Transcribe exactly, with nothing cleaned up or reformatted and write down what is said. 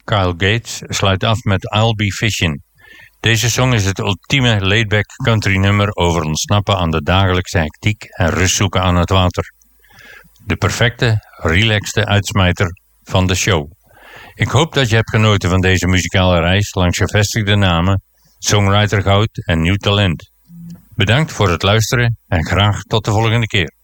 Kyle Gates sluit af met I'll Be Fishing. Deze song is het ultieme laidback country nummer over ontsnappen aan de dagelijkse hectiek en rust zoeken aan het water. De perfecte, relaxte uitsmijter van de show. Ik hoop dat je hebt genoten van deze muzikale reis langs gevestigde namen, songwriter goud en nieuw talent. Bedankt voor het luisteren en graag tot de volgende keer.